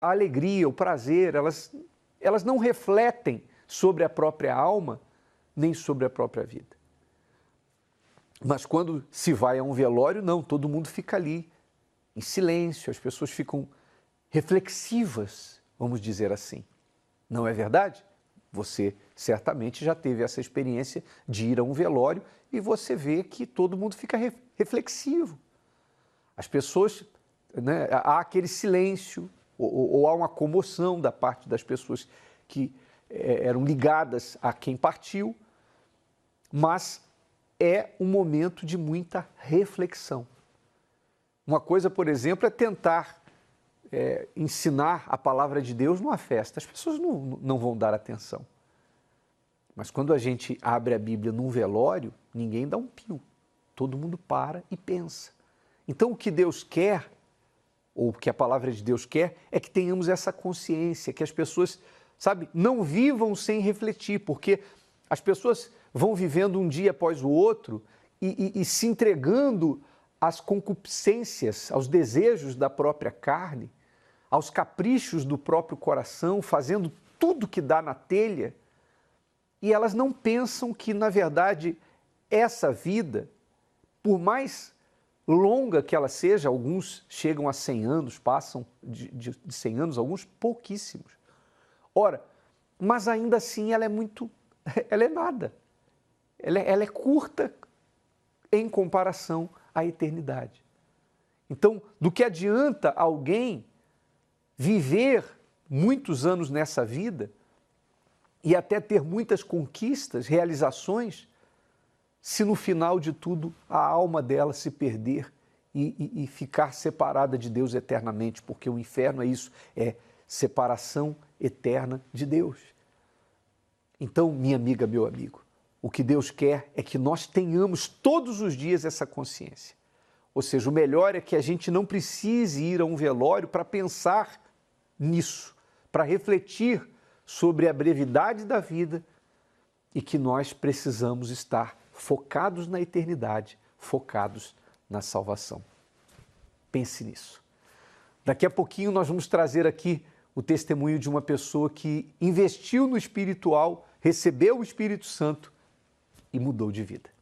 a alegria, o prazer, elas não refletem sobre a própria alma, nem sobre a própria vida. Mas quando se vai a um velório, não, todo mundo fica ali, em silêncio, as pessoas ficam reflexivas, vamos dizer assim. Não é verdade? Você certamente já teve essa experiência de ir a um velório e você vê que todo mundo fica reflexivo. As pessoas, né, há aquele silêncio, ou há uma comoção da parte das pessoas que eram ligadas a quem partiu, mas é um momento de muita reflexão. Uma coisa, por exemplo, é tentar ensinar a palavra de Deus numa festa. As pessoas não vão dar atenção. Mas quando a gente abre a Bíblia num velório, ninguém dá um pio. Todo mundo para e pensa. Então, o que Deus quer, ou o que a palavra de Deus quer, é que tenhamos essa consciência, que as pessoas, sabe, não vivam sem refletir, porque as pessoas vão vivendo um dia após o outro e se entregando às concupiscências, aos desejos da própria carne, aos caprichos do próprio coração, fazendo tudo que dá na telha, e elas não pensam que, na verdade, essa vida, por mais longa que ela seja, alguns chegam a 100 anos, passam de 100 anos, alguns pouquíssimos. Ora, mas ainda assim ela é nada. Ela é curta em comparação à eternidade. Então, do que adianta alguém viver muitos anos nessa vida e até ter muitas conquistas, realizações, se no final de tudo a alma dela se perder e ficar separada de Deus eternamente, porque o inferno é isso, é separação eterna de Deus. Então, minha amiga, meu amigo, o que Deus quer é que nós tenhamos todos os dias essa consciência. Ou seja, o melhor é que a gente não precise ir a um velório para pensar nisso, para refletir sobre a brevidade da vida e que nós precisamos estar focados na eternidade, focados na salvação. Pense nisso. Daqui a pouquinho nós vamos trazer aqui o testemunho de uma pessoa que investiu no espiritual, recebeu o Espírito Santo e mudou de vida.